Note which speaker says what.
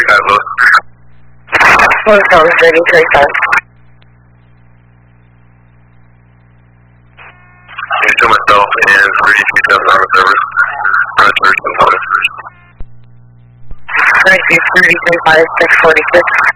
Speaker 1: low.
Speaker 2: Hotel is ready, 35.
Speaker 1: To myself and 337 on the service. Run 35, 646.